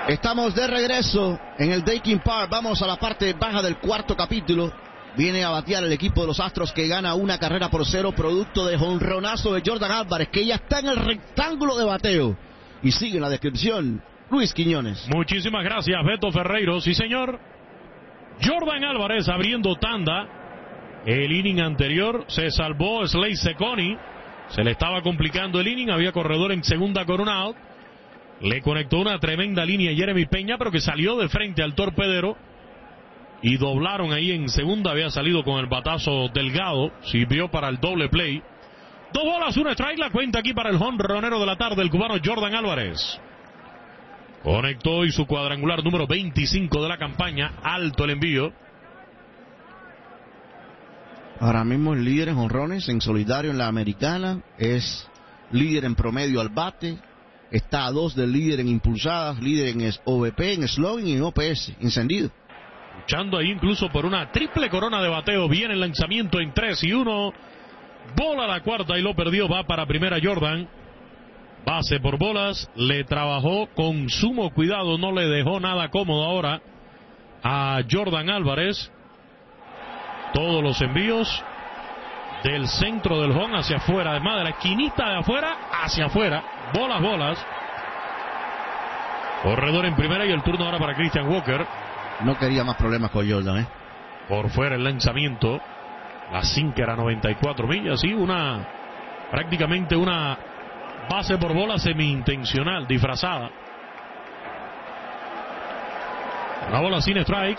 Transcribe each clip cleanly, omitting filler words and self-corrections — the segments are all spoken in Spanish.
Estamos de regreso en el Daikin Park. Vamos a la parte baja del cuarto capítulo. Viene a batear el equipo de los Astros, que gana 1-0 producto de jonronazo de Jordan Álvarez, que ya está en el rectángulo de bateo. Y sigue en la descripción Luis Quiñones. Muchísimas gracias, Beto Ferreiro. Sí, señor. Jordan Álvarez abriendo tanda. El inning anterior se salvó Slade Cecconi. Se le estaba complicando el inning. Había corredor en segunda con un out. Le conectó una tremenda línea a Jeremy Peña, pero que salió de frente al torpedero. Y doblaron ahí en segunda. Había salido con el batazo delgado. Sirvió para el doble play. 2 bolas, 1 strike. La cuenta aquí para el jonronero de la tarde, el cubano Jordan Álvarez. Conectó hoy su cuadrangular número 25 de la campaña. Alto el envío. Ahora mismo es líder en jonrones en solitario en la americana. Es líder en promedio al bate. Está a 2 del líder en impulsadas, líder en OVP, en slugging y en OPS, encendido. Luchando ahí incluso por una triple corona de bateo. Viene el lanzamiento en 3-1. Bola a la cuarta y lo perdió. Va para primera Jordan. Base por bolas. Le trabajó con sumo cuidado. No le dejó nada cómodo ahora a Jordan Álvarez. Todos los envíos del centro del home hacia afuera. Además de la esquinita de afuera hacia afuera. Bolas. Corredor en primera y el turno ahora para Christian Walker. No quería más problemas con Jordan, Por fuera el lanzamiento. La sinker a 94 millas. Sí, prácticamente una base por bola semi-intencional, disfrazada. Una bola sin strikes.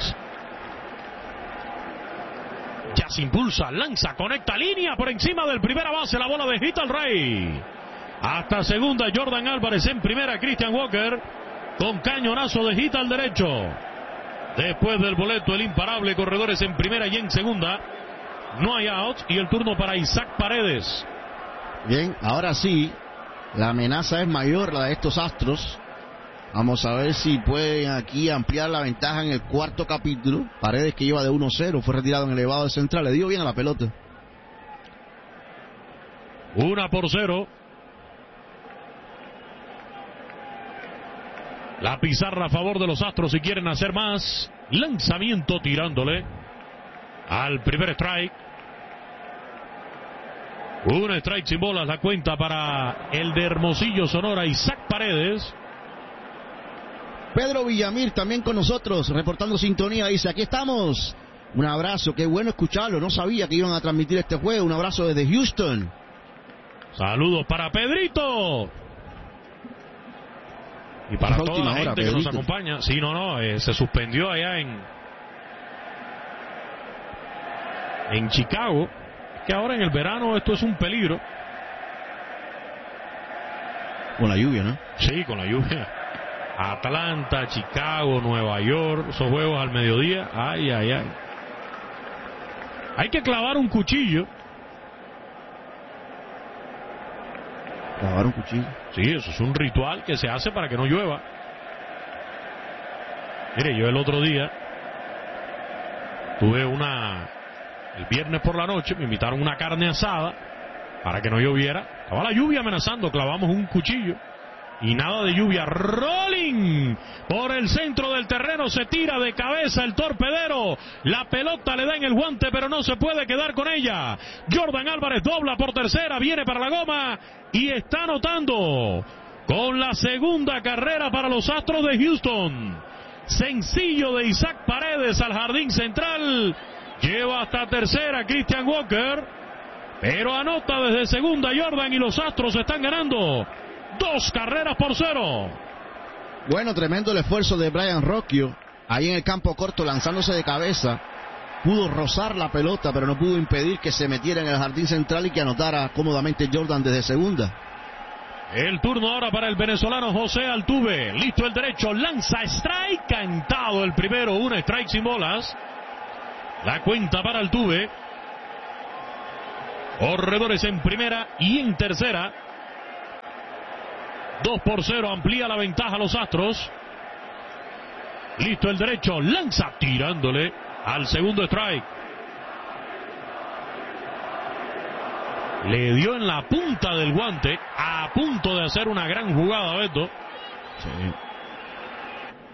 Ya se impulsa, lanza, conecta línea por encima del primera base. La bola de hit al rey. Hasta segunda Jordan Álvarez, en primera Christian Walker con cañonazo de hit al derecho. Después del boleto, el imparable, corredores en primera y en segunda. No hay outs y el turno para Isaac Paredes. Bien, ahora sí, la amenaza es mayor, la de estos Astros. Vamos a ver si pueden aquí ampliar la ventaja en el cuarto capítulo. Paredes, que lleva de 1-0, fue retirado en el elevado de central, le dio bien a la pelota. 1-0. La pizarra a favor de los Astros si quieren hacer más. Lanzamiento tirándole al primer strike. Un strike sin bolas, la cuenta para el de Hermosillo, Sonora, Isaac Paredes. Pedro Villamil también con nosotros, reportando sintonía, dice: aquí estamos. Un abrazo, qué bueno escucharlo, no sabía que iban a transmitir este juego. Un abrazo desde Houston. Saludos para Pedrito. Y para toda la gente que nos acompaña. Sí, se suspendió allá en Chicago. Que ahora en el verano esto es un peligro. Con la lluvia, ¿no? Sí, con la lluvia. Atlanta, Chicago, Nueva York, esos juegos al mediodía. Ay. Hay que clavar un cuchillo. ¿Clavar un cuchillo? Sí, eso es un ritual que se hace para que no llueva. Mire, yo el otro día tuve el viernes por la noche, me invitaron una carne asada para que no lloviera. Estaba la lluvia amenazando, clavamos un cuchillo y nada de lluvia. Rolling por el centro del terreno, se tira de cabeza el torpedero. La pelota le da en el guante, pero no se puede quedar con ella. Jordan Álvarez dobla por tercera, viene para la goma y está anotando con la segunda carrera para los Astros de Houston. Sencillo de Isaac Paredes al jardín central. Lleva hasta tercera Christian Walker, pero anota desde segunda Jordan y los Astros están ganando 2-0. Bueno, tremendo el esfuerzo de Brian Rocchio ahí en el campo corto, lanzándose de cabeza. Pudo rozar la pelota, pero no pudo impedir que se metiera en el jardín central y que anotara cómodamente Jordan desde segunda. El turno ahora para el venezolano José Altuve. Listo el derecho, lanza strike, cantado el primero, un strike sin bolas. La cuenta para Altuve. Corredores en primera y en tercera. 2-0, amplía la ventaja a los Astros. Listo el derecho, lanza tirándole al segundo strike. Le dio en la punta del guante, a punto de hacer una gran jugada, Beto. Sí.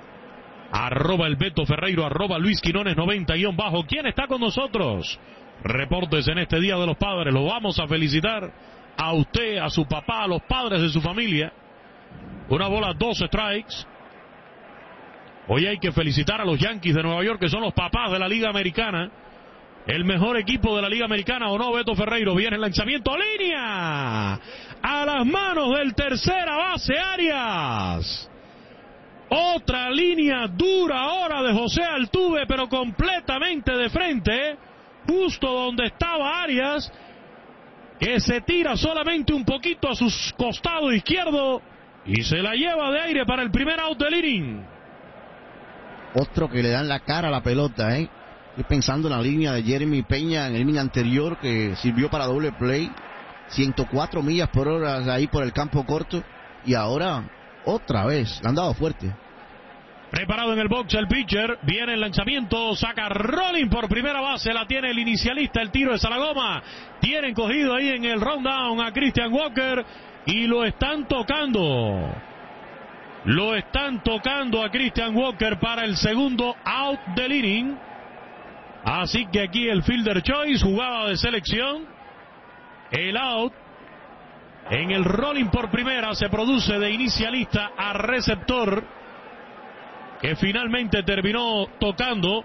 arroba el Beto Ferreiro, arroba Luis Quinones 90_bajo. ¿Quién está con nosotros? Reportes en este Día de los Padres. Lo vamos a felicitar a usted, a su papá, a los padres de su familia. Una bola, 2 strikes. Hoy hay que felicitar a los Yankees de Nueva York, que son los papás de la Liga Americana. El mejor equipo de la Liga Americana, ¿o no, Beto Ferreiro? Viene el lanzamiento, línea a las manos del tercera base Arias. Otra línea dura ahora de José Altuve, pero completamente de frente, justo donde estaba Arias, que se tira solamente un poquito a su costado izquierdo y se la lleva de aire para el primer out del inning. Otro que le dan la cara a la pelota, ¿eh? Estoy pensando en la línea de Jeremy Peña en el inning anterior, que sirvió para doble play, 104 millas por hora ahí por el campo corto, y ahora otra vez le han dado fuerte. Preparado en el box el pitcher, viene el lanzamiento, saca rolling por primera base, la tiene el inicialista, el tiro de Salagoma. Tienen cogido ahí en el rundown a Christian Walker y lo están tocando. Lo están tocando a Christian Walker para el segundo out del inning. Así que aquí el fielder choice, jugada de selección. El out en el rolling por primera se produce de inicialista a receptor, que finalmente terminó tocando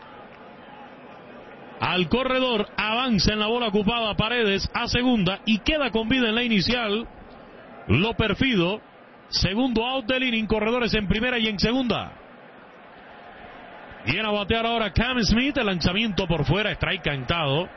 al corredor. Avanza en la bola ocupada Paredes a segunda y queda con vida en la inicial. Lo perfido. Segundo out del inning, corredores en primera y en segunda. Viene a batear ahora Cam Smith, el lanzamiento por fuera, strike cantado.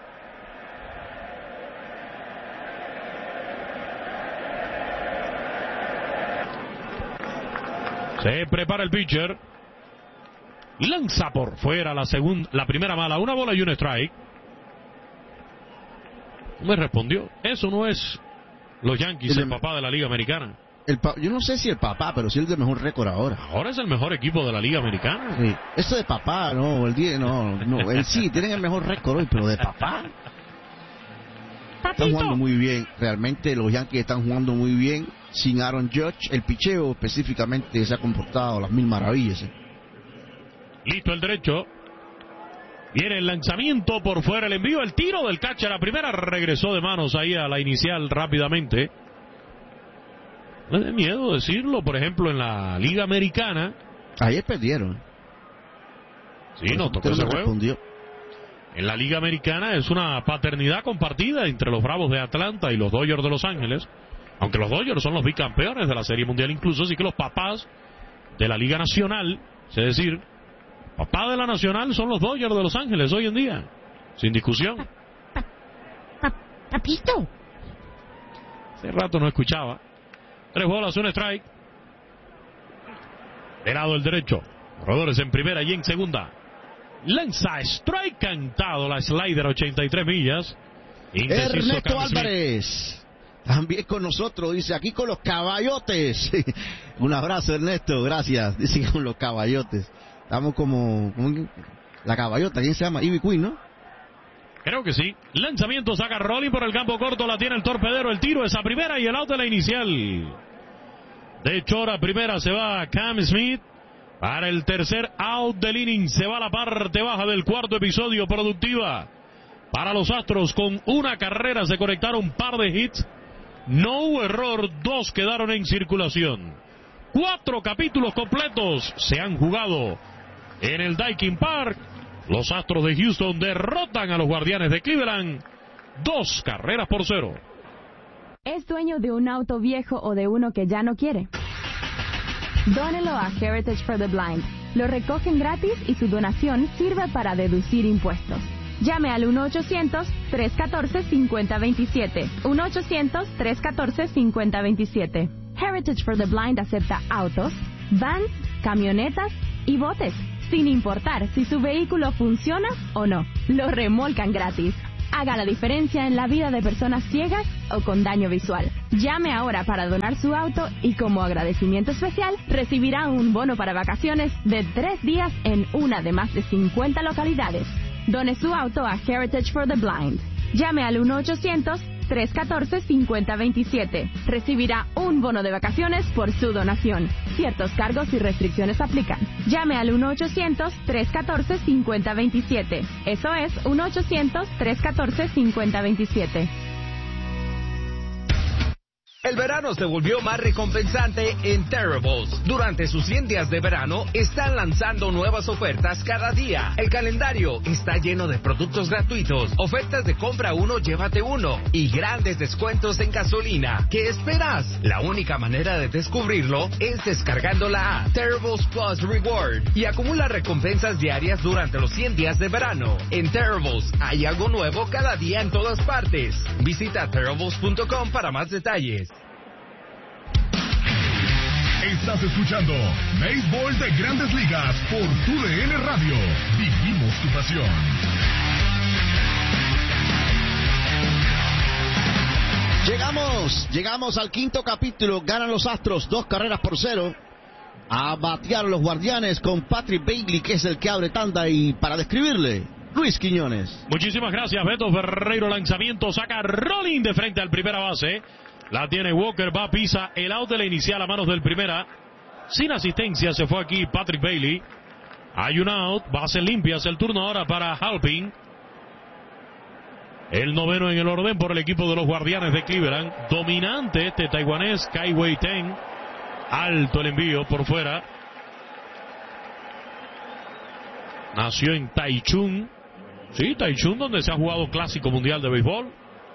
Se prepara el pitcher. Lanza por fuera la primera mala, una bola y un strike. Me respondió, eso no es los Yankees, el papá de la Liga Americana. Yo no sé si el papá, pero sí el de mejor récord ahora. Ahora es el mejor equipo de la Liga Americana. Sí. Eso de papá, no, él sí, tienen el mejor récord hoy, pero de papá. Están jugando muy bien, realmente los Yankees están jugando muy bien. Sin Aaron Judge, el picheo específicamente se ha comportado a las mil maravillas. Listo el derecho. Viene el lanzamiento por fuera, el envío, el tiro del catcher a primera, regresó de manos ahí a la inicial rápidamente. No es miedo decirlo, por ejemplo, en la Liga Americana. Ayer perdieron. Sí, no tocó ese juego. En la Liga Americana es una paternidad compartida entre los Bravos de Atlanta y los Dodgers de Los Ángeles. Aunque los Dodgers son los bicampeones de la Serie Mundial incluso, así que los papás de la Liga Nacional, es decir, papá de la Nacional son los Dodgers de Los Ángeles hoy en día, sin discusión. Papito. Hace rato no escuchaba. 3 bolas, un strike. De lado el derecho. Corredores en primera y en segunda. Lanza strike cantado, la slider 83 millas. Indeciso Ernesto Álvarez. También con nosotros, dice, aquí con los caballotes. Un abrazo, Ernesto, gracias. Dice con los caballotes. Estamos como la caballota, ¿quién se llama? Ivy Queen, ¿no? Creo que sí. Lanzamiento, saca rolling por el campo corto, la tiene el torpedero, el tiro es a primera y el out de la inicial. De Chora primera se va Cam Smith. Para el tercer out del inning se va a la parte baja del cuarto episodio productiva. Para los Astros, con una carrera se conectaron un par de hits. No hubo error, 2 quedaron en circulación. 4 capítulos completos se han jugado en el Daikin Park. Los Astros de Houston derrotan a los Guardianes de Cleveland 2-0. ¿Es dueño de un auto viejo o de uno que ya no quiere? Dónelo a Heritage for the Blind. Lo recogen gratis y su donación sirve para deducir impuestos. Llame al 1-800-314-5027. 1-800-314-5027. Heritage for the Blind acepta autos, vans, camionetas y botes, sin importar si su vehículo funciona o no. Lo remolcan gratis. Haga la diferencia en la vida de personas ciegas o con daño visual. Llame ahora para donar su auto y como agradecimiento especial recibirá un bono para vacaciones de 3 días en una de más de 50 localidades. Done su auto a Heritage for the Blind. Llame al 1-800-314-5027. Recibirá un bono de vacaciones por su donación. Ciertos cargos y restricciones aplican. Llame al 1-800-314-5027. Eso es 1-800-314-5027. El verano se volvió más recompensante en Terribles. Durante sus 100 días de verano, están lanzando nuevas ofertas cada día. El calendario está lleno de productos gratuitos, ofertas de compra uno, llévate uno, y grandes descuentos en gasolina. ¿Qué esperas? La única manera de descubrirlo es descargando la app Terribles Plus Reward y acumula recompensas diarias durante los 100 días de verano. En Terribles hay algo nuevo cada día en todas partes. Visita terribles.com para más detalles. Estás escuchando Béisbol de Grandes Ligas por TUDN Radio. Vivimos tu pasión. Llegamos al quinto capítulo. Ganan los Astros 2-0 a batear los Guardianes con Patrick Bailey, que es el que abre tanda, y para describirle, Luis Quiñones. Muchísimas gracias, Beto Ferreiro. Lanzamiento, saca rolling de frente al primera base. La tiene Walker, va, pisa el out de la inicial a manos del primera. Sin asistencia se fue aquí Patrick Bailey. Hay un out, base limpia, es el turno ahora para Halpin. El noveno en el orden por el equipo de los Guardianes de Cleveland. Dominante este taiwanés, Kai Wei Teng. Alto el envío por fuera. Nació en Taichung. Sí, Taichung, donde se ha jugado Clásico Mundial de Béisbol.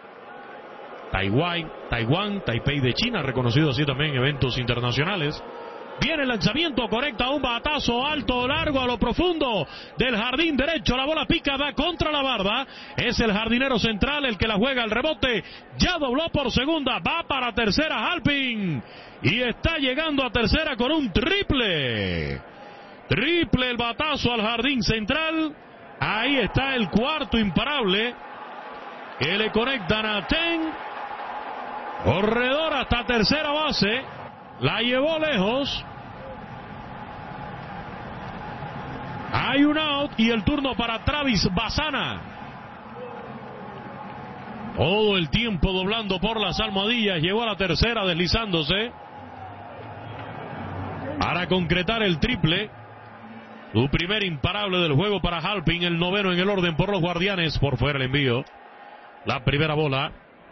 Taiwán, Taipei de China, reconocido así también en eventos internacionales. Viene el lanzamiento, conecta un batazo alto, largo, a lo profundo del jardín derecho. La bola pica, va contra la barda. Es el jardinero central el que la juega, el rebote. Ya dobló por segunda, va para tercera Halpin. Y está llegando a tercera con un triple. Triple el batazo al jardín central. Ahí está el cuarto imparable que le conectan a Teng. Corredor hasta tercera base. La llevó lejos. Hay un out y el turno para Travis Bassana. Todo el tiempo doblando por las almohadillas. Llegó a la tercera deslizándose para concretar el triple. Su primer imparable del juego para Halpin. El noveno en el orden por los Guardianes. Por fuera el envío. La primera bola.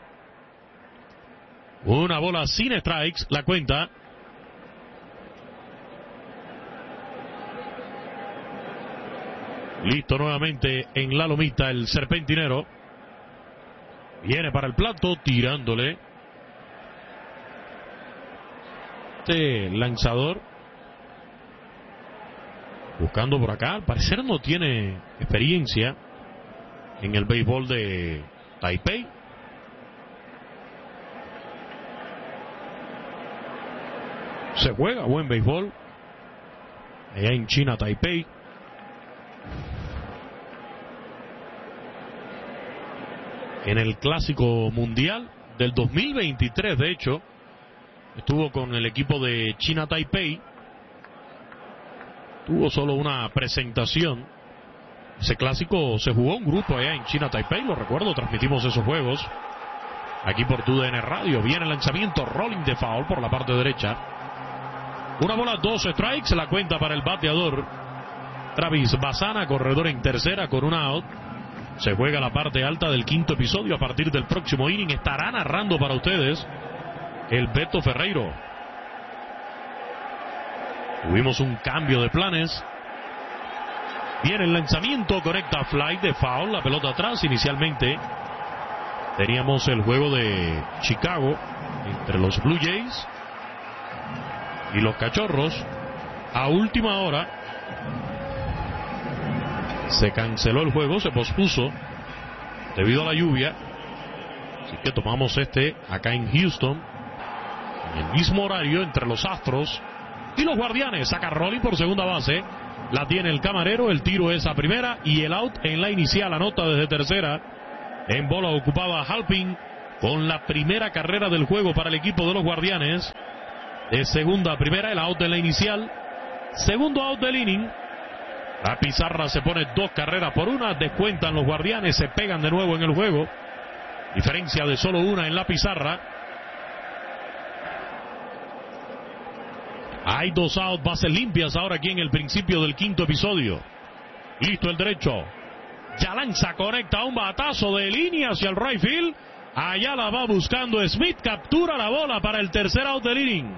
Una bola sin strikes, la cuenta. Listo nuevamente en la lomita el serpentinero. Viene para el plato, tirándole. Este lanzador. Buscando por acá. Al parecer no tiene experiencia en el béisbol de Taipei. Se juega buen béisbol allá en China, Taipei. En el Clásico Mundial del 2023, de hecho, estuvo con el equipo de China, Taipei. Tuvo solo una presentación. Ese clásico se jugó un grupo allá en China, Taipei, lo recuerdo, transmitimos esos juegos aquí por TUDN Radio. Viene el lanzamiento, rolling de foul por la parte derecha. Una bola, 2 strikes, la cuenta para el bateador Travis Bassana, corredor en tercera con un out. Se juega la parte alta del quinto episodio. A partir del próximo inning estará narrando para ustedes el Beto Ferreiro. Tuvimos un cambio de planes. Viene el lanzamiento, conecta fly de foul, la pelota atrás. Inicialmente teníamos el juego de Chicago entre los Blue Jays y los Cachorros. A última hora se canceló el juego, se pospuso debido a la lluvia. Así que tomamos acá en Houston, en el mismo horario entre los Astros y los Guardianes. Saca rolling por segunda base, la tiene el camarero, el tiro es a primera y el out en la inicial. Anota desde tercera. En bola ocupaba Halpin con la primera carrera del juego para el equipo de los Guardianes. De segunda a primera, el out en la inicial. Segundo out del inning. La pizarra se pone 2 carreras por 1. Descuentan los Guardianes, se pegan de nuevo en el juego. Diferencia de solo una en la pizarra. Hay 2 out, bases limpias ahora aquí en el principio del quinto episodio. Listo el derecho. Ya lanza, conecta un batazo de línea hacia el right field. Allá la va buscando Smith, captura la bola para el tercer out del inning.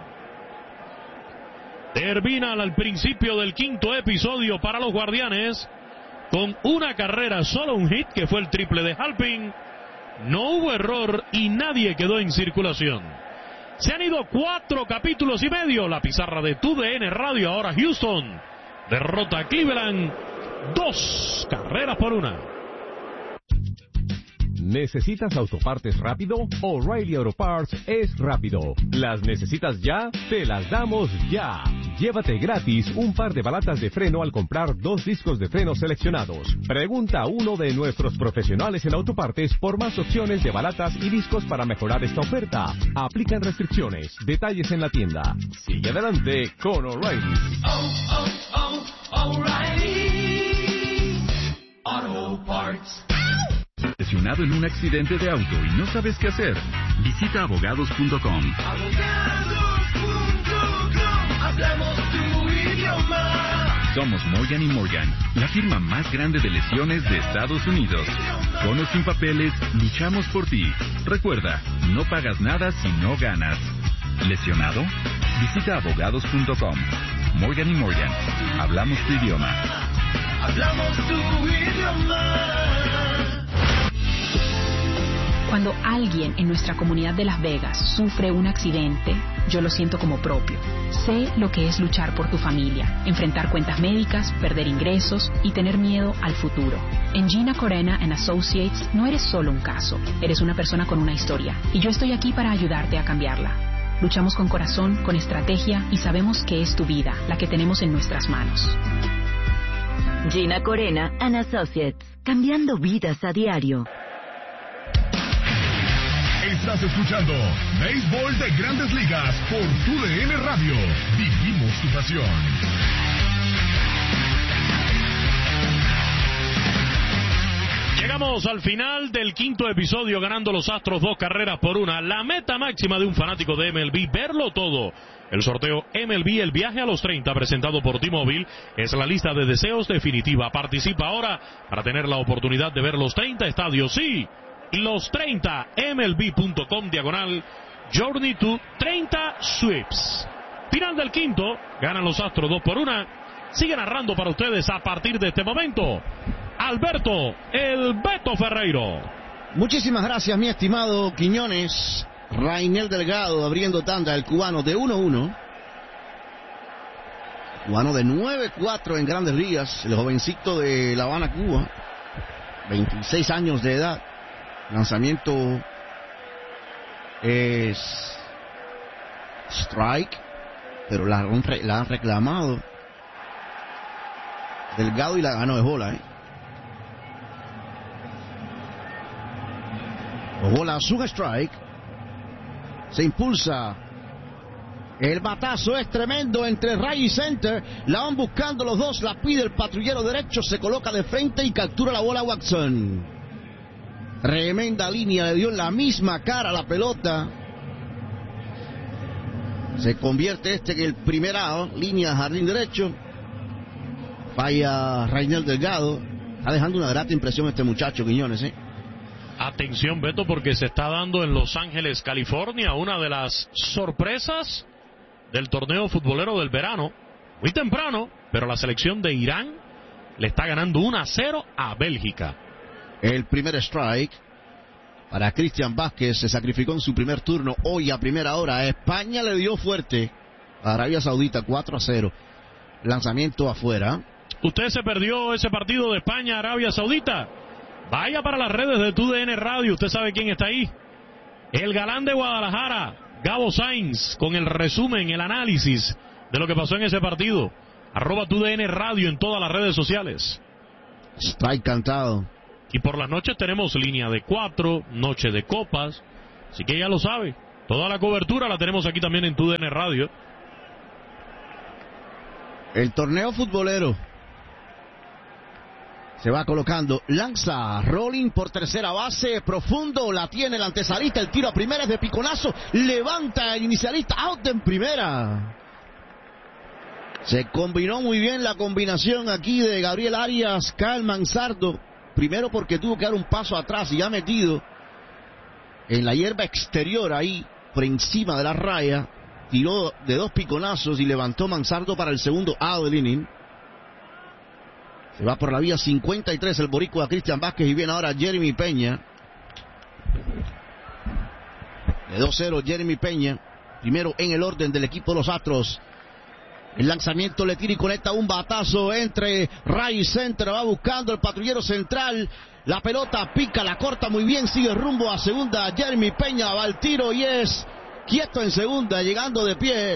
Termina al principio del quinto episodio para los Guardianes con una carrera, solo un hit que fue el triple de Halpin. No hubo error y nadie quedó en circulación. Se han ido 4 capítulos y medio. La pizarra de TUDN Radio. Ahora Houston derrota a Cleveland 2 carreras por 1. ¿Necesitas autopartes rápido? O'Reilly Auto Parts es rápido. ¿Las necesitas ya? Te las damos ya. Llévate gratis un par de balatas de freno al comprar 2 discos de freno seleccionados. Pregunta a uno de nuestros profesionales en autopartes por más opciones de balatas y discos para mejorar esta oferta. Aplican restricciones. Detalles en la tienda. Sigue adelante con O'Reilly. O'Reilly Auto Parts. Lesionado en un accidente de auto y no sabes qué hacer, visita abogados.com. Hablamos tu idioma. Somos Morgan & Morgan, la firma más grande de lesiones de Estados Unidos. Con o sin papeles, luchamos por ti. Recuerda, no pagas nada si no ganas. ¿Lesionado? Visita abogados.com. Morgan & Morgan, hablamos tu idioma. Hablamos tu idioma. Cuando alguien en nuestra comunidad de Las Vegas sufre un accidente, yo lo siento como propio. Sé lo que es luchar por tu familia, enfrentar cuentas médicas, perder ingresos y tener miedo al futuro. En Gina Corena & Associates no eres solo un caso, eres una persona con una historia, y yo estoy aquí para ayudarte a cambiarla. Luchamos con corazón, con estrategia y sabemos que es tu vida la que tenemos en nuestras manos. Gina Corena & Associates, cambiando vidas a diario. Estás escuchando Béisbol de Grandes Ligas por TUDN Radio. Vivimos tu pasión. Llegamos al final del quinto episodio, ganando los Astros 2 carreras por 1. La meta máxima de un fanático de MLB, verlo todo. El sorteo MLB, el viaje a los 30, presentado por T-Mobile, es la lista de deseos definitiva. Participa ahora para tener la oportunidad de ver los 30 estadios. Sí, los 30, MLB.com/Journey to 30 Sweeps. Final del quinto, ganan los Astros 2 por 1. Sigue narrando para ustedes a partir de este momento Alberto El Beto Ferreiro. Muchísimas gracias, mi estimado Quiñones. Rainel Delgado abriendo tanda, el cubano de 1-1. Cubano de 9-4 en Grandes Ligas, el jovencito de La Habana, Cuba, 26 años de edad. Lanzamiento es strike, pero la han reclamado Delgado y la ganó de bola, Bola, un strike. Se impulsa. El batazo es tremendo entre Ray y center. La van buscando los dos. La pide el patrullero derecho. Se coloca de frente y captura la bola Watson. Tremenda línea. Le dio en la misma cara a la pelota. Se convierte en el primer out. Línea jardín derecho. Falla Rainel Delgado. Está dejando una grata impresión este muchacho, Quiñones, Atención, Beto, porque se está dando en Los Ángeles, California, una de las sorpresas del torneo futbolero del verano. Muy temprano, pero la selección de Irán le está ganando 1-0 a Bélgica. El primer strike para Cristian Vázquez. Se sacrificó en su primer turno hoy a primera hora. España le dio fuerte a Arabia Saudita 4-0. Lanzamiento afuera. ¿Usted se perdió ese partido de España-Arabia Saudita? Vaya para las redes de TUDN Radio, usted sabe quién está ahí. El galán de Guadalajara, Gabo Sainz, con el resumen, el análisis de lo que pasó en ese partido. @TUDN Radio en todas las redes sociales. Strike cantado. Y por las noches tenemos línea de 4, noche de copas, así que ya lo sabe. Toda la cobertura la tenemos aquí también en TUDN Radio. El torneo futbolero Se va colocando, lanza, rolling por tercera base, profundo, la tiene el antesalista, el tiro a primera es de piconazo, levanta el inicialista, out en primera. Se combinó muy bien la combinación aquí de Gabriel Arias, Kyle Manzardo, primero porque tuvo que dar un paso atrás y ya metido en la hierba exterior ahí, por encima de la raya, tiró de 2 piconazos y levantó Manzardo para el segundo out del inning. Se va por la vía 53 el boricua Cristian Vázquez y viene ahora Jeremy Peña. De 2-0 Jeremy Peña, primero en el orden del equipo de los Astros. El lanzamiento le tira y conecta un batazo entre right y center, va buscando el patrullero central. La pelota pica, la corta muy bien, sigue rumbo a segunda. Jeremy Peña va al tiro y es quieto en segunda, llegando de pie.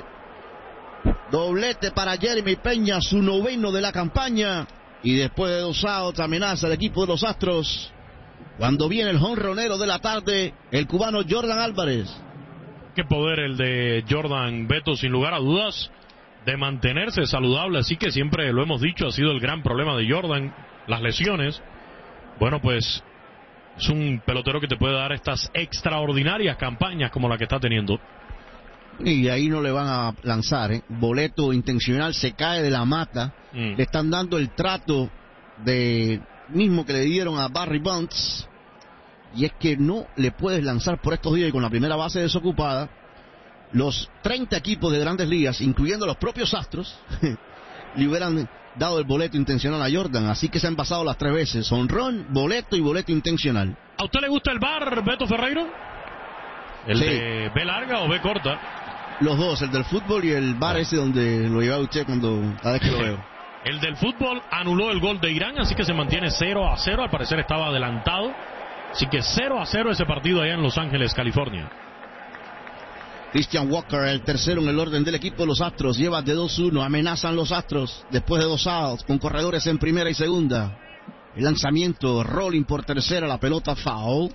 Doblete para Jeremy Peña, su 9º de la campaña. Y después de 2 outs amenaza el equipo de los Astros. Cuando viene el jonronero de la tarde, el cubano Jordan Álvarez. Qué poder el de Jordan, Beto, sin lugar a dudas, de mantenerse saludable. Así que siempre lo hemos dicho, ha sido el gran problema de Jordan, las lesiones. Bueno, pues es un pelotero que te puede dar estas extraordinarias campañas como la que está teniendo. Y ahí no le van a lanzar, boleto intencional, se cae de la mata. Le están dando el trato de mismo que le dieron a Barry Bonds, y es que no le puedes lanzar por estos días. Y con la primera base desocupada, los 30 equipos de Grandes Ligas, incluyendo los propios Astros, le hubieran dado el boleto intencional a Jordan. Así que se han pasado las 3 veces: honrón, boleto y boleto intencional. ¿A usted le gusta el bar, Beto Ferreiro? ¿El de B larga o B corta? Los dos, el del fútbol y el bar ese donde lo lleva usted cada vez que lo veo. El del fútbol anuló el gol de Irán, así que se mantiene 0-0. Al parecer estaba adelantado. Así que 0-0 ese partido allá en Los Ángeles, California. Christian Walker, el tercero en el orden del equipo de los Astros, lleva de 2-1. Amenazan los Astros después de 2 outs con corredores en primera y segunda. El lanzamiento, rolling por tercera, la pelota foul.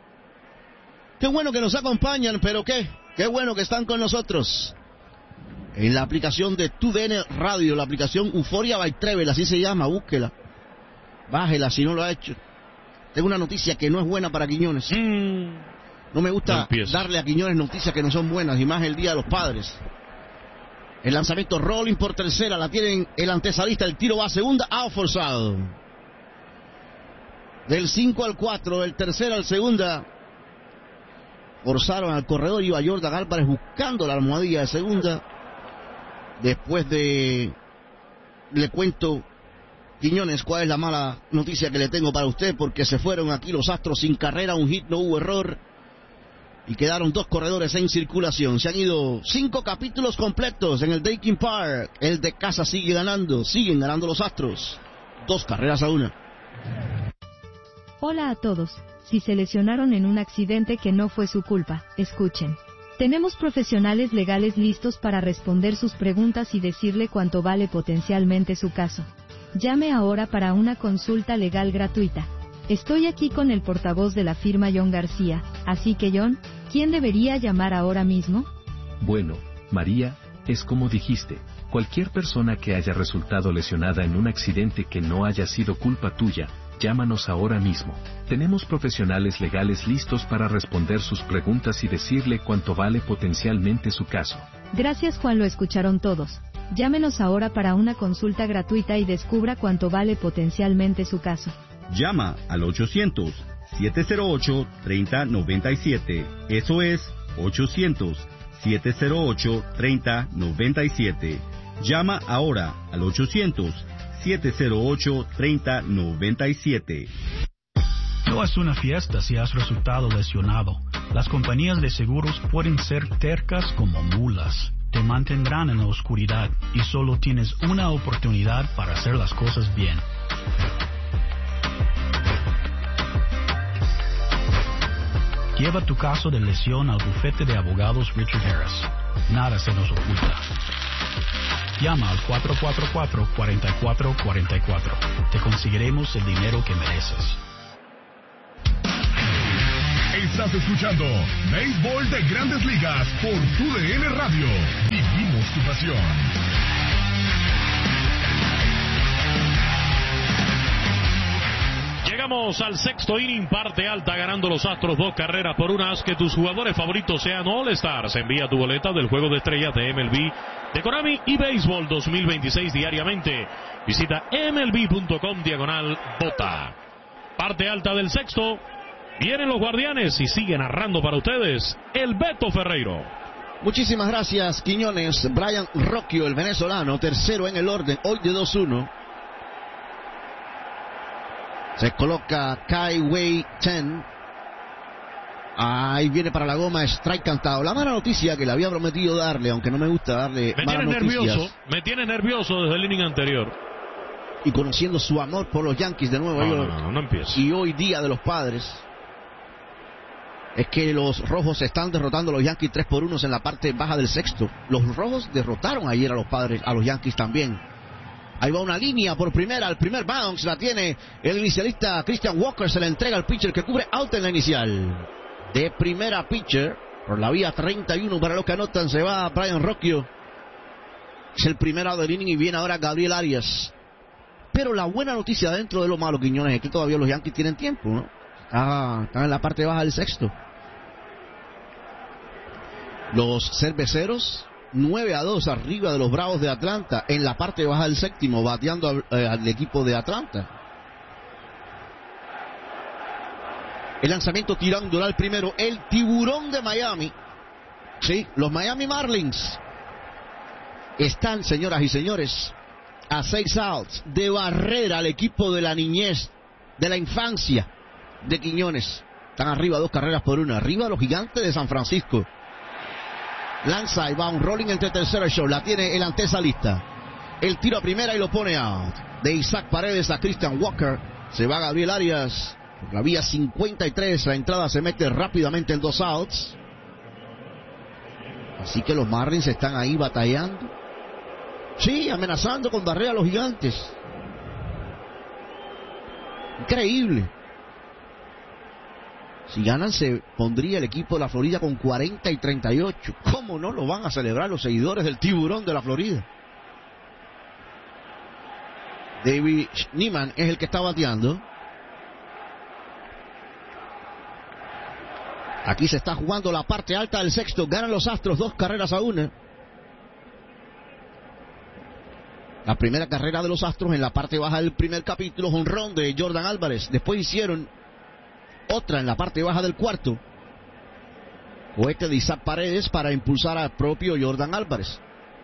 Qué bueno que nos acompañan, pero qué bueno que están con nosotros en la aplicación de TUDN Radio, la aplicación Euforia by Trevel, así se llama, búsquela, bájela si no lo ha hecho. Tengo una noticia que no es buena para Quiñones. No me gusta darle a Quiñones noticias que no son buenas, y más el Día de los Padres. El lanzamiento rolling por tercera, la tienen el antesalista, el tiro va a segunda, out forzado. Del 5 al 4, del tercera al segunda, forzaron al corredor, iba Jordan Álvarez buscando la almohadilla de segunda. Después de... Le cuento, Quiñones, cuál es la mala noticia que le tengo para usted, porque se fueron aquí los Astros sin carrera, un hit, no hubo error, y quedaron 2 corredores en circulación. Se han ido 5 capítulos completos en el Daykin Park. El de casa sigue ganando, siguen ganando los Astros, 2-1. Hola a todos. Si se lesionaron en un accidente que no fue su culpa, escuchen. Tenemos profesionales legales listos para responder sus preguntas y decirle cuánto vale potencialmente su caso. Llame ahora para una consulta legal gratuita. Estoy aquí con el portavoz de la firma John García, así que John, ¿quién debería llamar ahora mismo? Bueno, María, es como dijiste, cualquier persona que haya resultado lesionada en un accidente que no haya sido culpa tuya, llámanos ahora mismo. Tenemos profesionales legales listos para responder sus preguntas y decirle cuánto vale potencialmente su caso. Gracias, Juan, lo escucharon todos. Llámenos ahora para una consulta gratuita y descubra cuánto vale potencialmente su caso. Llama al 800-708-3097. Eso es 800-708-3097. Llama ahora al 800-708-3097. No es una fiesta si has resultado lesionado. Las compañías de seguros pueden ser tercas como mulas. Te mantendrán en la oscuridad y solo tienes una oportunidad para hacer las cosas bien. Lleva tu caso de lesión al bufete de abogados Richard Harris. Nada se nos oculta. Llama al 444-4444. Te conseguiremos el dinero que mereces. Estás escuchando Béisbol de Grandes Ligas por TUDN Radio. Vivimos tu pasión. Vamos al sexto inning, parte alta, ganando los Astros 2 carreras por 1. Haz que tus jugadores favoritos sean All-Stars. Envía tu boleta del juego de estrellas de MLB, de Konami y Béisbol 2026 diariamente. Visita mlb.com/vota. Parte alta del sexto. Vienen los Guardianes y sigue narrando para ustedes el Beto Ferreiro. Muchísimas gracias, Quiñones. Brian Rocchio, el venezolano, tercero en el orden, hoy de 2-1. Se coloca Kai Wei Chen. Ahí viene para la goma, strike cantado. La mala noticia que le había prometido darle, aunque no me gusta darle malas noticias. Me tiene nervioso desde el inning anterior. Y conociendo su amor por los Yankees de Nueva York. No empiezo. Y hoy día de los padres, es que los rojos están derrotando a los Yankees 3-1 en la parte baja del sexto. Los rojos derrotaron ayer a los padres, a los Yankees también. Ahí va una línea por primera, el primer bounce la tiene el inicialista Christian Walker, se la entrega al pitcher que cubre out en la inicial. De primera pitcher, por la vía 31 para los que anotan, se va Brian Rocchio. Es el primer out del inning y viene ahora Gabriel Arias. Pero la buena noticia dentro de lo malo, Quiñones, es que todavía los Yankees tienen tiempo, ¿no? Están en la parte baja del sexto. Los cerveceros 9-2 arriba de los Bravos de Atlanta en la parte baja del séptimo, bateando al equipo de Atlanta. El lanzamiento tirando al primero, el tiburón de Miami. Sí, los Miami Marlins están, señoras y señores, a 6 outs de barrera al equipo de la niñez, de la infancia de Quiñones. Están arriba 2 carreras por 1, arriba los Gigantes de San Francisco. Lanza y va un rolling entre tercera y short. La tiene el antesalista. El tiro a primera y lo pone out. De Isaac Paredes a Christian Walker. Se va Gabriel Arias. Por la vía 53. La entrada se mete rápidamente en 2 outs. Así que los Marlins están ahí batallando. Sí, amenazando con barrer a los Gigantes. Increíble. Si ganan, se pondría el equipo de la Florida con 40-38. ¿Cómo no lo van a celebrar los seguidores del tiburón de la Florida? David Schneemann es el que está bateando. Aquí se está jugando la parte alta del sexto. Ganan los Astros 2 carreras a 1. La primera carrera de los Astros en la parte baja del primer capítulo, jonrón de Jordan Álvarez. Después hicieron otra en la parte baja del cuarto. Cohete de Isaac Paredes para impulsar al propio Jordan Álvarez.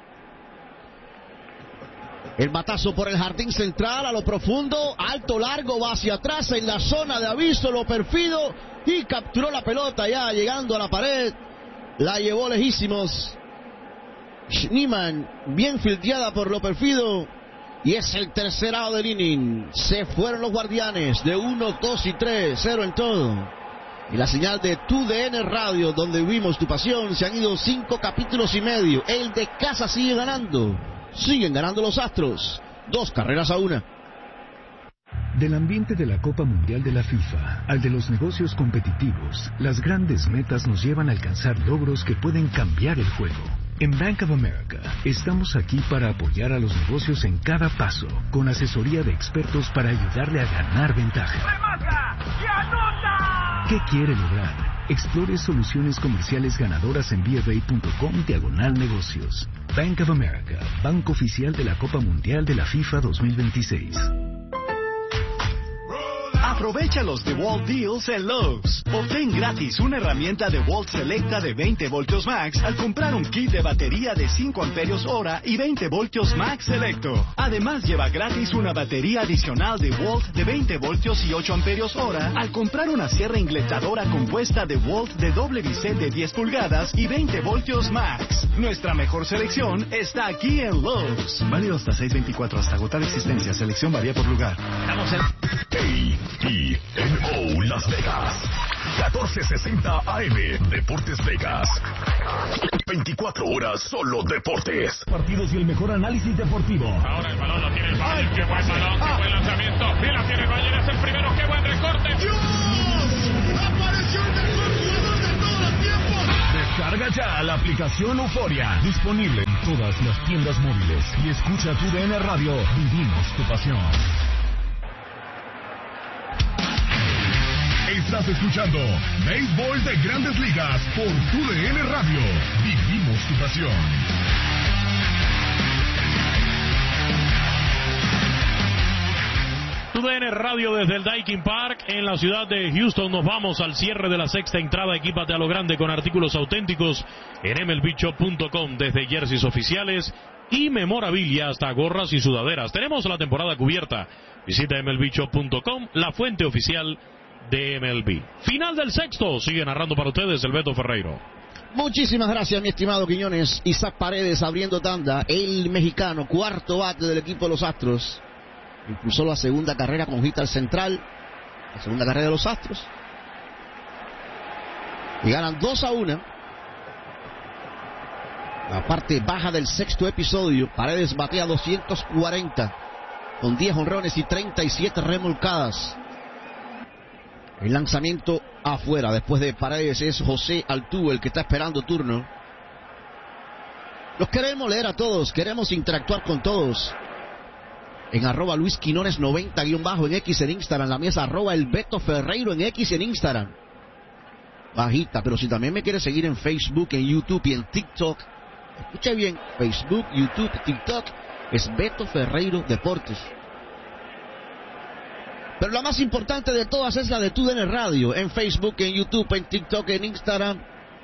El batazo por el jardín central a lo profundo, alto, largo, va hacia atrás en la zona de aviso, lo perfido y capturó la pelota ya llegando a la pared. La llevó lejísimos. Schneemann, bien fildeada por lo perfido. Y es el tercer out del inning. Se fueron los Guardianes de 1, 2 y 3, 0 en todo. Y la señal de TUDN Radio, donde vivimos tu pasión, se han ido 5 capítulos y medio. El de casa sigue ganando. Siguen ganando los Astros. 2 carreras a 1. Del ambiente de la Copa Mundial de la FIFA al de los negocios competitivos, las grandes metas nos llevan a alcanzar logros que pueden cambiar el juego. En Bank of America estamos aquí para apoyar a los negocios en cada paso, con asesoría de expertos para ayudarle a ganar ventaja. ¡Remata y anota! ¿Qué quiere lograr? Explore soluciones comerciales ganadoras en BofA.com/negocios. Bank of America, banco oficial de la Copa Mundial de la FIFA 2026. Aprovecha los DeWalt Deals en Lowe's. Obtén gratis una herramienta DeWalt Selecta de 20 voltios max al comprar un kit de batería de 5 amperios hora y 20 voltios max selecto. Además lleva gratis una batería adicional DeWalt de 20 voltios y 8 amperios hora al comprar una sierra ingletadora compuesta DeWalt de doble bisel de 10 pulgadas y 20 voltios max. Nuestra mejor selección está aquí en Lowe's. Válido hasta 6/24 hasta agotar existencia. Selección varía por lugar. Estamos en KTNO Las Vegas 1460 AM Deportes Vegas. 24 horas solo deportes. Partidos y el mejor análisis deportivo. Ahora el balón lo tiene el Valle. ¡Qué buen balón! ¡Qué buen lanzamiento! ¡Bien la tiene el Valle! ¡Es el primero! ¡Qué buen recorte! ¡Dios! ¡Apareció el mejor jugador de todos los tiempos! Descarga ya la aplicación Euforia. Disponible en todas las tiendas móviles. Y escucha TUDN Radio. Vivimos tu pasión. Estás escuchando Béisbol de Grandes Ligas por TUDN Radio. Vivimos tu pasión. TUDN Radio desde el Daikin Park en la ciudad de Houston. Nos vamos al cierre de la sexta entrada. Equípate a lo grande con artículos auténticos en MLBshop.com, desde jerseys oficiales y memorabilia hasta gorras y sudaderas. Tenemos la temporada cubierta. Visita MLBshop.com, la fuente oficial de MLB. Final del sexto. Sigue narrando para ustedes el Beto Ferreiro. Muchísimas gracias, mi estimado Quiñones. Isaac Paredes abriendo tanda. El mexicano, cuarto bate del equipo de los Astros. Impulsó la segunda carrera con hit al central. La segunda carrera de los Astros. Y ganan 2-1. La parte baja del sexto episodio. Paredes batea 240. Con 10 jonrones y 37 remolcadas. El lanzamiento afuera. Después de Paredes es José Altuve el que está esperando turno. Los queremos leer a todos. Queremos interactuar con todos. En arroba Luis Quinones 90_ en X en Instagram. La mesa arroba el Beto Ferreiro en X en Instagram. Bajita, pero si también me quiere seguir en Facebook, en YouTube y en TikTok. Escuche bien, Facebook, YouTube, TikTok, es Beto Ferreiro Deportes. Pero la más importante de todas es la de TUDN Radio. En Facebook, en YouTube, en TikTok, en Instagram.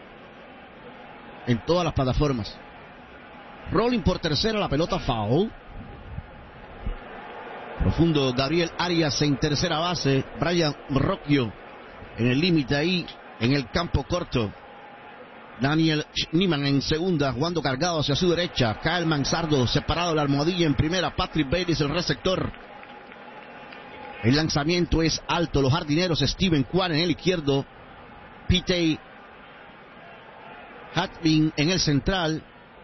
En todas las plataformas. Rolling por tercera, la pelota foul. Profundo Gabriel Arias en tercera base. Brian Rocchio en el límite ahí, en el campo corto. Daniel Schneemann en segunda, jugando cargado hacia su derecha. Kyle Manzardo separado de la almohadilla en primera. Patrick Bailey el receptor. El lanzamiento es alto. Los jardineros, Steven Kwan en el izquierdo. Pete Hatbin en el central.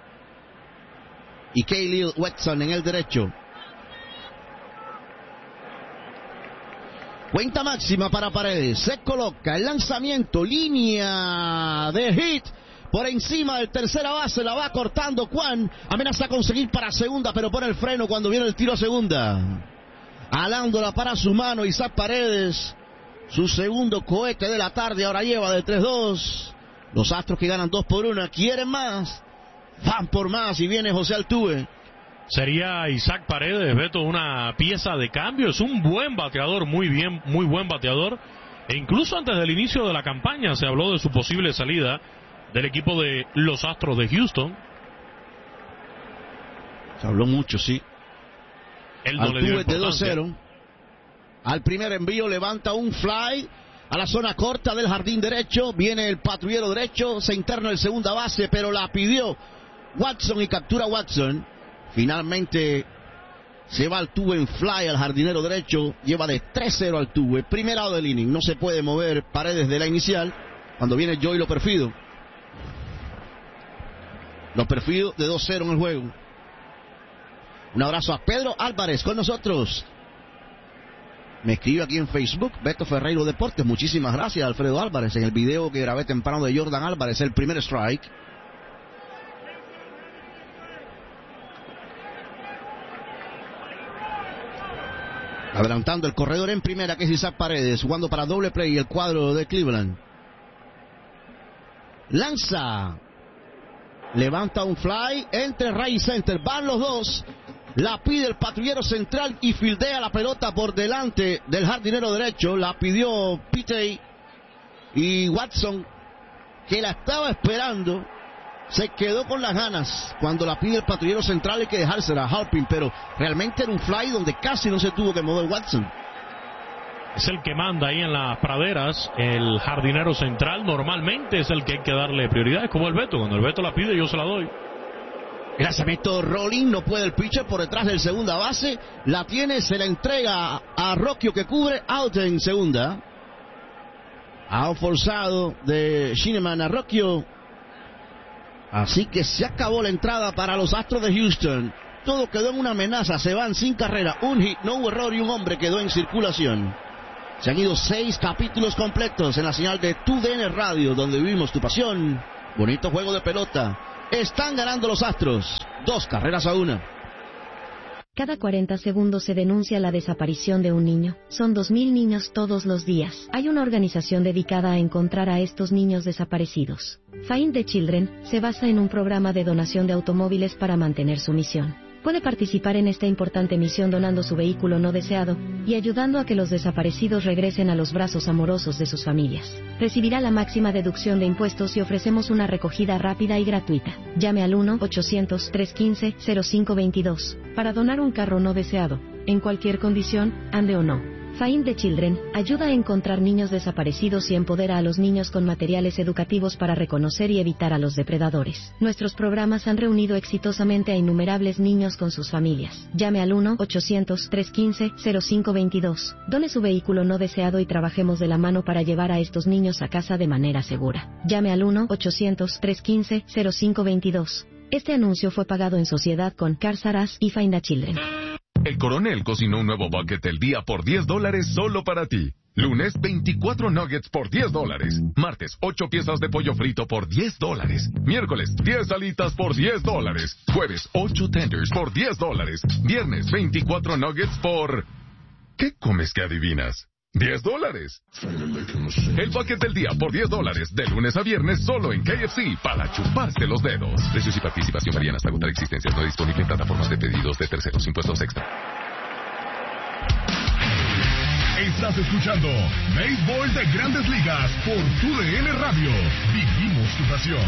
Y Khalil Watson en el derecho. Cuenta máxima para Paredes. Se coloca el lanzamiento. Línea de hit. Por encima del tercera base. La va cortando Kwan. Amenaza a conseguir para segunda, pero pone el freno cuando viene el tiro a segunda. Alándola para su mano Isaac Paredes. Su segundo cohete de la tarde. Ahora lleva de 3-2. Los Astros que ganan 2-1. Quieren más. Van por más. Y viene José Altuve. Sería Isaac Paredes, Beto, una pieza de cambio. Es un buen bateador, muy buen bateador. E incluso antes del inicio de la campaña se habló de su posible salida del equipo de los Astros de Houston. Se habló mucho, sí. Él no le dio importancia. De 2-0. Al primer envío levanta un fly a la zona corta del jardín derecho. Viene el patrullero derecho. Se interna el segunda base, pero la pidió Watson y captura Watson. Finalmente se va Altuve en fly al jardinero derecho. Lleva de 3-0 Altuve. Primer out del inning. No se puede mover Paredes de la inicial. Cuando viene Joey Loperfido. Loperfido de 2-0 en el juego. Un abrazo a Pedro Álvarez con nosotros. Me escribe aquí en Facebook, Beto Ferreiro Deportes. Muchísimas gracias, Alfredo Álvarez. En el video que grabé temprano de Jordan Álvarez, el primer strike. Adelantando el corredor en primera, que es Isaac Paredes, jugando para doble play el cuadro de Cleveland. Lanza. Levanta un fly entre right center. Van los dos. La pide el patrullero central y fildea la pelota por delante del jardinero derecho. La pidió Pete y Watson, que la estaba esperando. Se quedó con las ganas. Cuando la pide el patrullero central hay que dejársela a Halpin, pero realmente era un fly donde casi no se tuvo que mover Watson. Es el que manda ahí en las praderas. El jardinero central normalmente es el que hay que darle prioridad. Es como el Beto. Cuando el Beto la pide, yo se la doy. El lanzamiento rolling, no puede el pitcher por detrás del segunda base. La tiene, se la entrega a Rocchio, que cubre, out en segunda. Out forzado de Schneemann a Rocchio. Así que se acabó la entrada para los Astros de Houston. Todo quedó en una amenaza. Se van sin carrera, un hit, no hubo error y un hombre quedó en circulación. Se han ido 6 capítulos completos en la señal de TUDN Radio, donde vivimos tu pasión. Bonito juego de pelota. Están ganando los Astros 2-1. Cada 40 segundos se denuncia la desaparición de un niño. Son 2.000 niños todos los días. Hay una organización dedicada a encontrar a estos niños desaparecidos. Find the Children se basa en un programa de donación de automóviles para mantener su misión. Puede participar en esta importante misión donando su vehículo no deseado y ayudando a que los desaparecidos regresen a los brazos amorosos de sus familias. Recibirá la máxima deducción de impuestos y ofrecemos una recogida rápida y gratuita. Llame al 1-800-315-0522 para donar un carro no deseado, en cualquier condición, ande o no. Find the Children ayuda a encontrar niños desaparecidos y empodera a los niños con materiales educativos para reconocer y evitar a los depredadores. Nuestros programas han reunido exitosamente a innumerables niños con sus familias. Llame al 1-800-315-0522. Done su vehículo no deseado y trabajemos de la mano para llevar a estos niños a casa de manera segura. Llame al 1-800-315-0522. Este anuncio fue pagado en sociedad con Cars R Us y Find the Children. El Coronel cocinó un nuevo bucket del día por $10 solo para ti. Lunes, 24 nuggets por $10. Martes, 8 piezas de pollo frito por $10. Miércoles, 10 alitas por $10. Jueves, 8 tenders por $10. Viernes, 24 nuggets por... ¿Qué comes que adivinas? $10. El bucket del día por $10, de lunes a viernes solo en KFC para chuparse los dedos. Precios y participación varían hasta agotar existencias. No disponible en plataformas de pedidos de terceros. Impuestos extra. Estás escuchando Béisbol de Grandes Ligas por TUDN Radio. Vivimos tu pasión.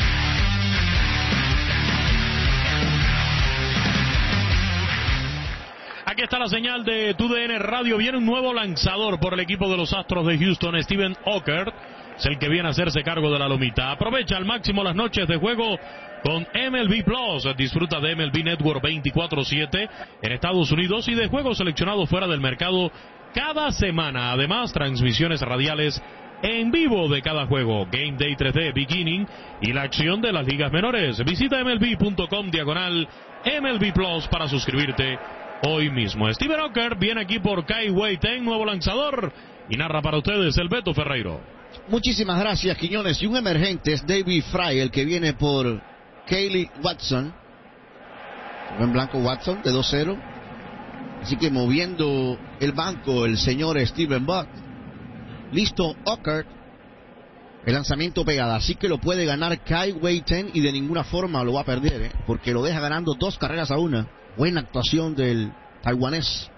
Aquí está la señal de TUDN Radio. Viene un nuevo lanzador por el equipo de los Astros de Houston. Steven Oker es el que viene a hacerse cargo de la lomita. Aprovecha al máximo las noches de juego con MLB Plus. Disfruta de MLB Network 24/7 en Estados Unidos y de juegos seleccionados fuera del mercado cada semana. Además, transmisiones radiales en vivo de cada juego, Game Day 3D, Beginning y la acción de las ligas menores. Visita MLB.com/MLB Plus para suscribirte hoy mismo. Steven Oker viene aquí por Kai Wei Ten, nuevo lanzador, y narra para ustedes el Beto Ferreiro. Muchísimas gracias, Quiñones. Y un emergente es David Fry, el que viene por Kaylee Watson. En blanco Watson, de 2-0. Así que moviendo el banco el señor Steven Buck. Listo Oker. El lanzamiento pegada, así que lo puede ganar Kai Wei Ten y de ninguna forma lo va a perder, porque lo deja ganando 2-1. Buena actuación del taiwanés.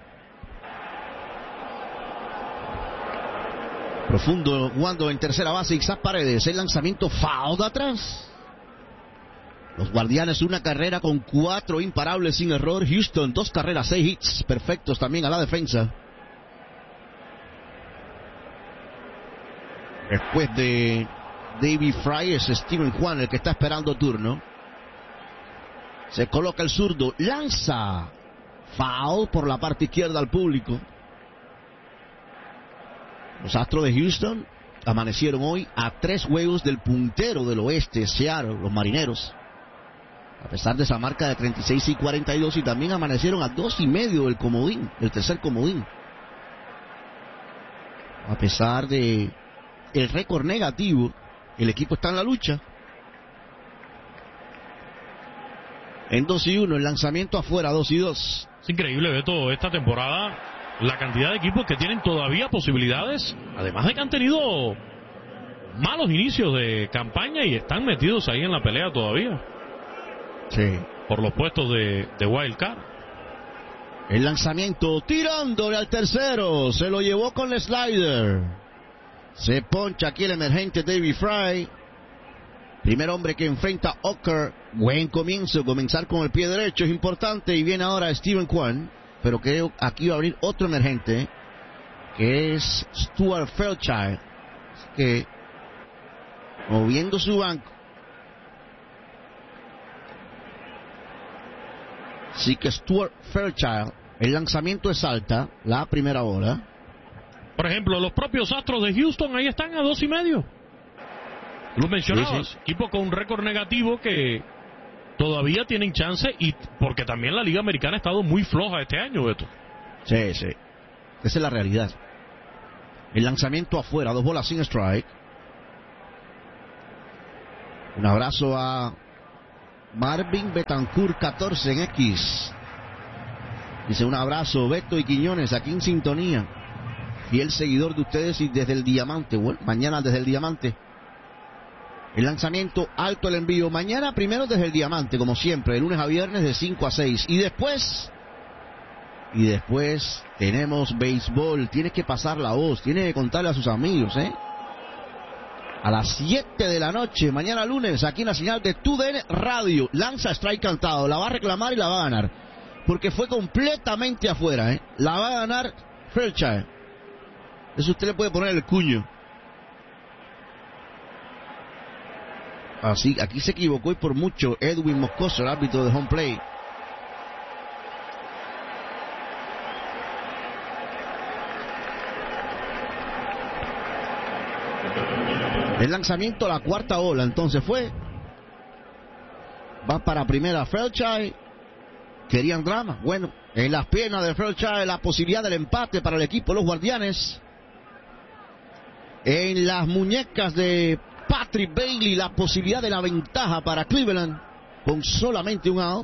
Profundo jugando en tercera base Isaac Paredes. El lanzamiento foul de atrás. Los Guardianes una carrera con 4 imparables sin error. Houston 2 carreras, 6 hits perfectos también a la defensa. Después de David Fry es Steven Juan el que está esperando turno. Se coloca el zurdo, lanza. Foul por la parte izquierda al público. Los Astros de Houston amanecieron hoy a 3 juegos del puntero del oeste, Seattle, los Marineros. A pesar de esa marca de 36-42, y también amanecieron a 2.5 del comodín, el tercer comodín. A pesar de el récord negativo, el equipo está en la lucha. En 2-1, el lanzamiento afuera, 2-2. Es increíble, Beto, esta temporada, la cantidad de equipos que tienen todavía posibilidades, además de que han tenido malos inicios de campaña y están metidos ahí en la pelea todavía. Sí. Por los puestos de Wild Card. El lanzamiento tirándole al tercero, se lo llevó con el slider. Se poncha aquí el emergente David Fry. Primer hombre que enfrenta a Oker. Buen comienzo, comenzar con el pie derecho es importante. Y viene ahora Steven Kwan. Pero creo aquí va a abrir otro emergente, que es Stuart Fairchild. Que moviendo su banco. Así que Stuart Fairchild, el lanzamiento es alta, la primera bola. Por ejemplo, los propios Astros de Houston ahí están a 2.5. Lo mencionabas, sí. Equipo con un récord negativo que todavía tienen chance, y porque también la Liga Americana ha estado muy floja este año, Beto. Sí, sí. Esa es la realidad. El lanzamiento afuera, 2 bolas sin strike. Un abrazo a Marvin Betancourt 14 en X. Dice un abrazo, Beto y Quiñones, aquí en sintonía. Fiel seguidor de ustedes y desde el Diamante. Bueno, mañana desde el Diamante. El lanzamiento, alto el envío. Mañana primero desde el Diamante, como siempre, de lunes a viernes de 5 a 6. Y después tenemos béisbol. Tienes que pasar la voz, tienes que contarle a sus amigos, A las 7 de la noche, mañana lunes, aquí en la señal de TUDN Radio. Lanza strike cantado, la va a reclamar y la va a ganar. Porque fue completamente afuera, La va a ganar Fairchild. Eso usted le puede poner el cuño. Así, aquí se equivocó y por mucho Edwin Moscoso, el árbitro de home play. El lanzamiento a la cuarta bola, entonces fue. Va para primera Fairchild. Querían drama. Bueno, en las piernas de Fairchild la posibilidad del empate para el equipo de los Guardianes. En las muñecas de Patrick Bailey la posibilidad de la ventaja para Cleveland con solamente un out.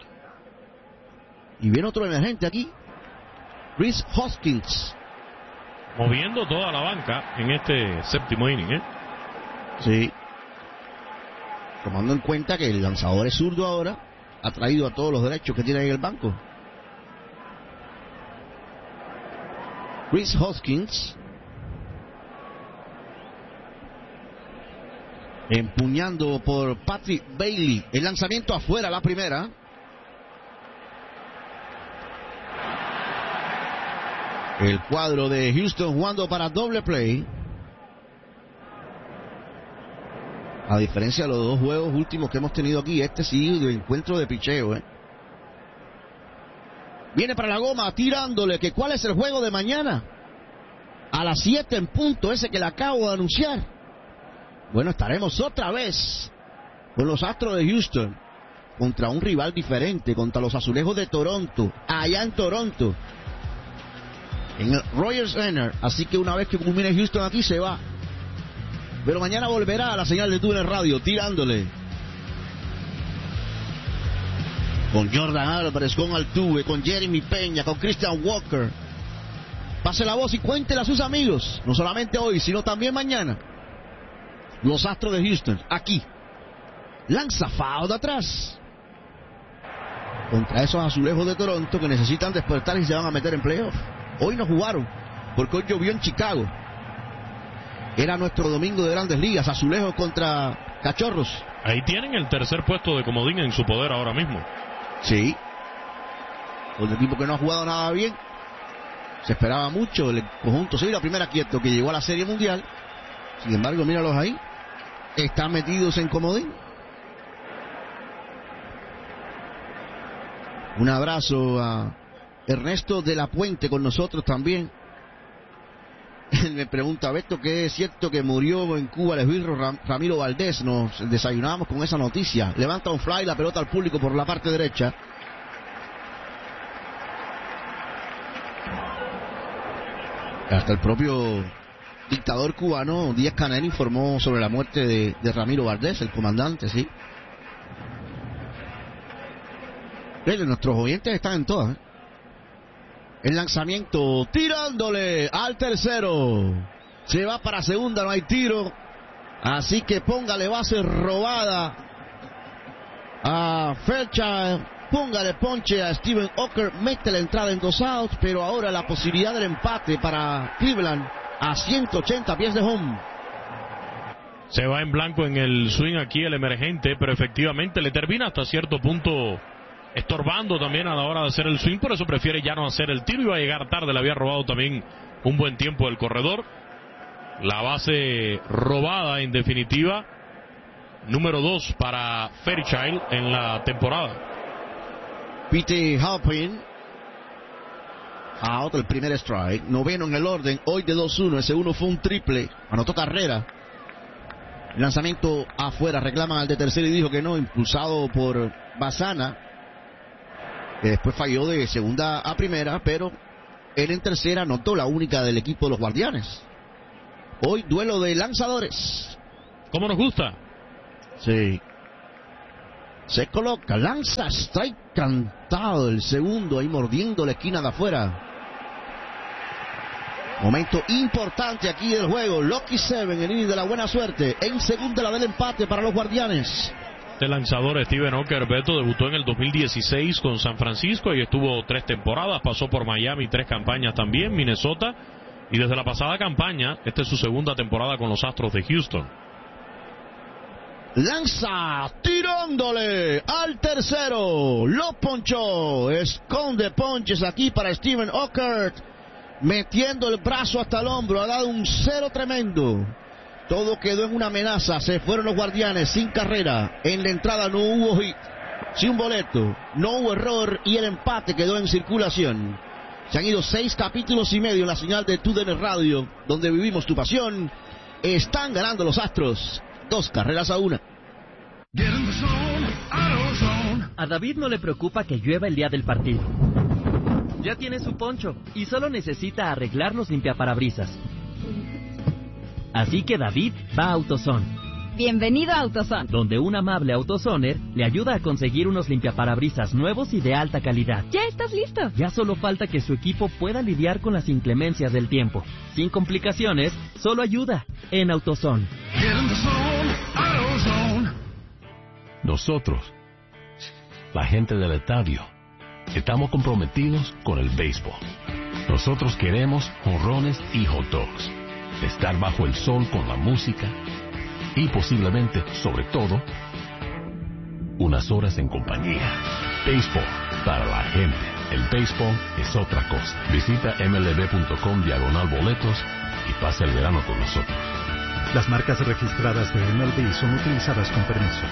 Y viene otro emergente aquí, Rhys Hoskins, moviendo toda la banca en este séptimo inning, Sí, tomando en cuenta que el lanzador es zurdo ahora, ha traído a todos los derechos que tiene en el banco. Rhys Hoskins empuñando por Patrick Bailey. El lanzamiento afuera, la primera. El cuadro de Houston jugando para doble play. A diferencia de los dos juegos últimos que hemos tenido aquí, este sí de encuentro de picheo, Viene para la goma, tirándole, que ¿cuál es el juego de mañana? A las 7 en punto, ese que le acabo de anunciar. Bueno, estaremos otra vez con los Astros de Houston contra un rival diferente, contra los Azulejos de Toronto, allá en Toronto, en el Rogers Center. Así que una vez que culmine Houston aquí se va. Pero mañana volverá a la señal de TUDN Radio, tirándole. Con Jordan Álvarez, con Altuve, con Jeremy Peña, con Christian Walker. Pase la voz y cuéntela a sus amigos, no solamente hoy, sino también mañana. Los Astros de Houston, aquí. Lanza foul de atrás. Contra esos Azulejos de Toronto que necesitan despertar y se van a meter en playoff. Hoy no jugaron, porque hoy llovió en Chicago. Era nuestro domingo de Grandes Ligas, Azulejos contra Cachorros. Ahí tienen el tercer puesto de comodín en su poder ahora mismo. Sí. Un equipo que no ha jugado nada bien. Se esperaba mucho el conjunto. Sí, la primera quieto que llegó a la Serie Mundial. Sin embargo, míralos ahí. Están metidos en comodín. Un abrazo a Ernesto de la Puente con nosotros también. Él me pregunta, Beto, ¿qué es cierto que murió en Cuba el esbirro Ramiro Valdés? Nos desayunamos con esa noticia. Levanta un fly, la pelota al público por la parte derecha. Hasta el propio dictador cubano Díaz Canel informó sobre la muerte de Ramiro Valdés, el comandante, sí. Nuestros oyentes están en todas, El lanzamiento, tirándole al tercero. Se va para segunda, no hay tiro. Así que póngale base robada a Fairchild. Póngale ponche a Steven Oker. Mete la entrada en 2 outs. Pero ahora la posibilidad del empate para Cleveland a 180 pies de home. Se va en blanco en el swing aquí el emergente, pero efectivamente le termina hasta cierto punto estorbando también a la hora de hacer el swing, por eso prefiere ya no hacer el tiro. Iba a llegar tarde, le había robado también un buen tiempo el corredor. La base robada en definitiva, número 2 para Fairchild en la temporada. Pete Halpin out, el primer strike, noveno en el orden, hoy de 2-1, ese uno fue un triple, anotó carrera. El lanzamiento afuera, reclaman al de tercero y dijo que no, impulsado por Bazana, que después falló de segunda a primera, pero él en tercera anotó la única del equipo de los Guardianes. Hoy duelo de lanzadores. ¿Cómo nos gusta? Sí. Se coloca, lanza, strike cantado. El segundo ahí mordiendo la esquina de afuera. Momento importante aquí del juego. Lucky Seven, el inning de la buena suerte. En segunda la del empate para los Guardianes. Este lanzador Steven Oker, Beto, debutó en el 2016 con San Francisco y estuvo 3 temporadas. Pasó por Miami, 3 campañas también, Minnesota. Y desde la pasada campaña, esta es su segunda temporada con los Astros de Houston. Lanza, tirándole al tercero. Lo ponchó. Esconde ponches aquí para Steven Oker. Metiendo el brazo hasta el hombro, ha dado un cero tremendo. Todo quedó en una amenaza, se fueron los Guardianes sin carrera. En la entrada no hubo hit, sin boleto, no hubo error y el empate quedó en circulación. Se han ido 6 capítulos y medio en la señal de TUDN Radio, donde vivimos tu pasión. Están ganando los Astros, 2-1. A David no le preocupa que llueva el día del partido. Ya tiene su poncho y solo necesita arreglar los limpiaparabrisas. Así que David va a AutoZone. Bienvenido a AutoZone, donde un amable AutoZoner le ayuda a conseguir unos limpiaparabrisas nuevos y de alta calidad. ¿Ya estás listo? Ya solo falta que su equipo pueda lidiar con las inclemencias del tiempo. Sin complicaciones, solo ayuda en AutoZone. Nosotros, la gente del estadio, estamos comprometidos con el béisbol. Nosotros queremos jonrones y hot dogs. Estar bajo el sol con la música y posiblemente, sobre todo, unas horas en compañía. Béisbol para la gente. El béisbol es otra cosa. Visita mlb.com/boletos y pasa el verano con nosotros. Las marcas registradas de MLB son utilizadas con permiso.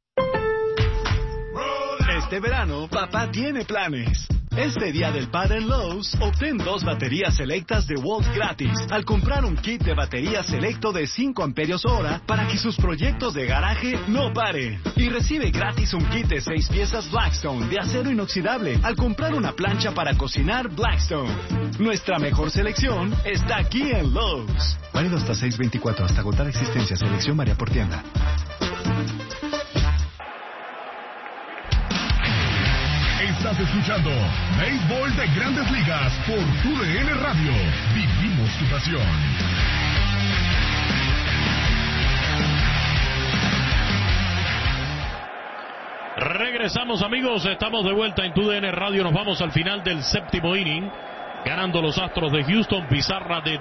Este verano, papá tiene planes. Este día del padre en Lowe's, obtén 2 baterías selectas de Walt gratis al comprar un kit de batería selecto de 5 amperios hora para que sus proyectos de garaje no paren. Y recibe gratis un kit de 6 piezas Blackstone de acero inoxidable al comprar una plancha para cocinar Blackstone. Nuestra mejor selección está aquí en Lowe's. Válido hasta 6/24, hasta agotar existencia. Selección varía por tienda. Estás escuchando Béisbol de Grandes Ligas por TUDN Radio. Vivimos tu pasión. Regresamos, amigos, estamos de vuelta en TUDN Radio. Nos vamos al final del 7º inning, ganando los Astros de Houston, pizarra de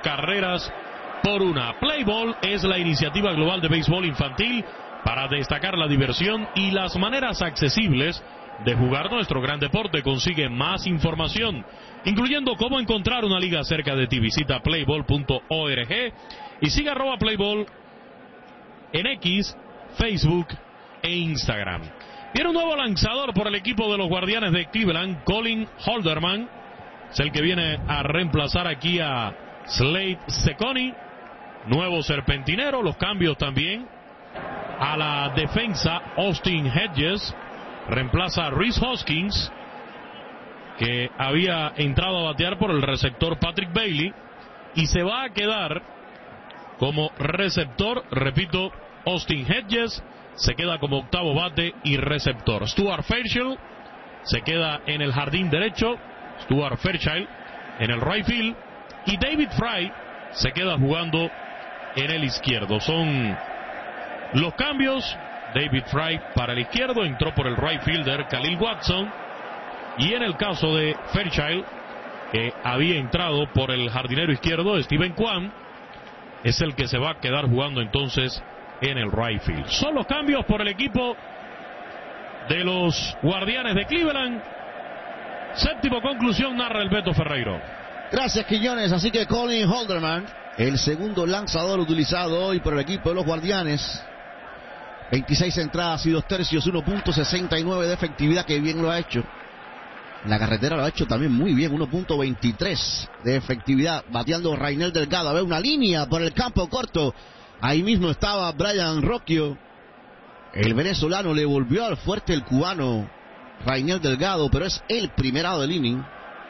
2-1. Play Ball es la iniciativa global de béisbol infantil para destacar la diversión y las maneras accesibles de jugar nuestro gran deporte. Consigue más información, incluyendo cómo encontrar una liga cerca de ti. Visita playball.org y siga @playball en X, Facebook e Instagram. Viene un nuevo lanzador por el equipo de los Guardianes de Cleveland. Colin Holderman es el que viene a reemplazar aquí a Slade Cecconi. Nuevo serpentinero. Los cambios también a la defensa. Austin Hedges reemplaza a Rhys Hoskins, que había entrado a batear por el receptor Patrick Bailey, y se va a quedar como receptor, repito, Austin Hedges se queda como octavo bate y receptor. Stuart Fairchild se queda en el jardín derecho, Stuart Fairchild en el right field, y David Fry se queda jugando en el izquierdo. Son los cambios. David Fry para el izquierdo, entró por el right fielder Khalil Watson, y en el caso de Fairchild, que había entrado por el jardinero izquierdo Steven Kwan, es el que se va a quedar jugando entonces en el right field. Son los cambios por el equipo de los Guardianes de Cleveland. 7ª conclusión, narra el Beto Ferreiro. Gracias, Quiñones. Así que Colin Holderman, el segundo lanzador utilizado hoy por el equipo de los Guardianes. 26 entradas y 2 tercios, 1.69 de efectividad, que bien lo ha hecho. En la carretera lo ha hecho también muy bien, 1.23 de efectividad, bateando Rainel Delgado. A ver, una línea por el campo corto. Ahí mismo estaba Brian Rocchio. El venezolano le volvió al fuerte el cubano Rainel Delgado, pero es el primer out del inning.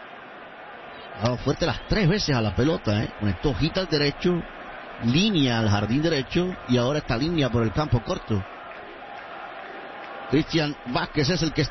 Ha dado fuerte las 3 veces a la pelota, conectó hojita al derecho, línea al jardín derecho y ahora esta línea por el campo corto. Cristian Vázquez es el que está